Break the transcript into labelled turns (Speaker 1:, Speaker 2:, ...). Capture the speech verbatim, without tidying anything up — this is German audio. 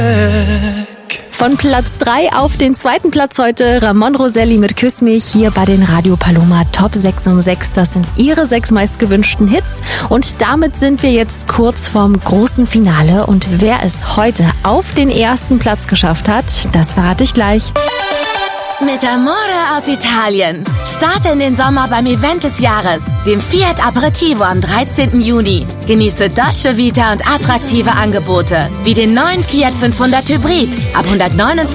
Speaker 1: Von Platz drei auf den zweiten Platz heute Ramon Roselli mit Küss mich hier bei den Radio Paloma Top sechs um sechs. Das sind ihre sechs meistgewünschten Hits und damit sind wir jetzt kurz vorm großen Finale und wer es heute auf den ersten Platz geschafft hat, das verrate ich gleich.
Speaker 2: Mit Amore aus Italien. Starte in den Sommer beim Event des Jahres, dem Fiat Aperitivo am dreizehnten Juni. Genieße Dolce Vita und attraktive Angebote, wie den neuen Fiat fünfhundert Hybrid ab hundertneunundfünfzig